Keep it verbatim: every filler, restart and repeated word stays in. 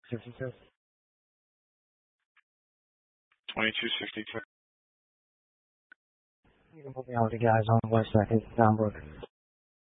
sixty-two. twenty-two sixty-two. You can put me on with the guys on West Second, Downbrook.